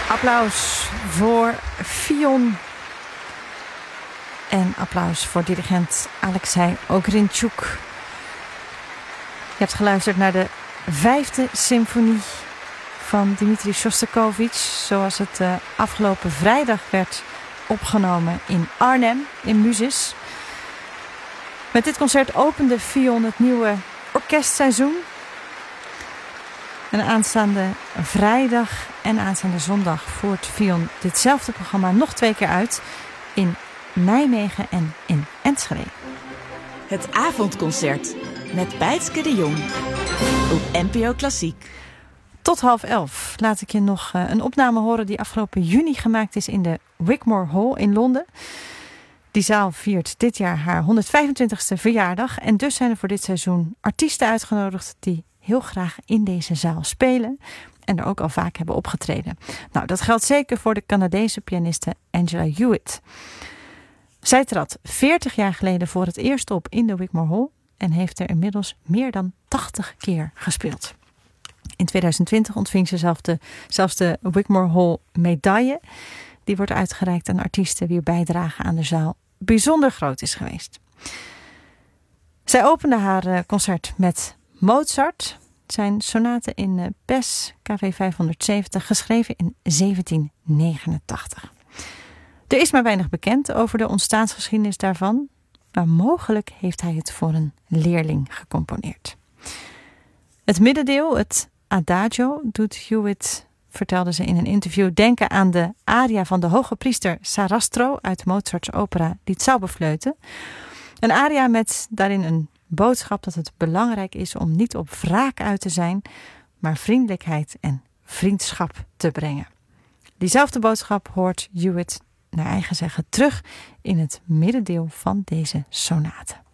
Applaus voor Fion. En applaus voor dirigent Alexei Ogrinchuk. Je hebt geluisterd naar de 5e symfonie van Dmitri Shostakovich, zoals het afgelopen vrijdag werd opgenomen in Arnhem, in Muzis. Met dit concert opende Fion het nieuwe orkestseizoen. En aanstaande vrijdag en aanstaande zondag voert Fion ditzelfde programma nog 2 keer uit in Nijmegen en in Enschede. Het avondconcert met Bijtske de Jong op NPO Klassiek. Tot 10:30 laat ik je nog een opname horen die afgelopen juni gemaakt is in de Wigmore Hall in Londen. Die zaal viert dit jaar haar 125e verjaardag. En dus zijn er voor dit seizoen artiesten uitgenodigd die heel graag in deze zaal spelen en er ook al vaak hebben opgetreden. Nou, dat geldt zeker voor de Canadese pianiste Angela Hewitt. Zij trad 40 jaar geleden voor het eerst op in de Wigmore Hall en heeft er inmiddels meer dan 80 keer gespeeld. In 2020 ontving ze zelfs de Wigmore Hall medaille. Die wordt uitgereikt aan artiesten wier bijdrage aan de zaal bijzonder groot is geweest. Zij opende haar concert met Mozart, zijn sonate in Bes, KV 570, geschreven in 1789. Er is maar weinig bekend over de ontstaansgeschiedenis daarvan, maar mogelijk heeft hij het voor een leerling gecomponeerd. Het middendeel, het Adagio, doet Hewitt, vertelde ze in een interview, denken aan de aria van de hoge priester Sarastro uit Mozarts opera Die Zauberflöte. Een aria met daarin een boodschap dat het belangrijk is om niet op wraak uit te zijn, maar vriendelijkheid en vriendschap te brengen. Diezelfde boodschap hoort Hewitt naar eigen zeggen terug in het middendeel van deze sonate.